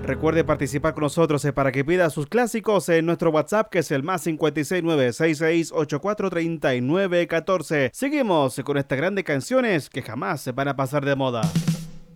Recuerde participar con nosotros para que pida sus clásicos en nuestro WhatsApp, que es el más 569-6684-3914. Seguimos con estas grandes canciones que jamás se van a pasar de moda.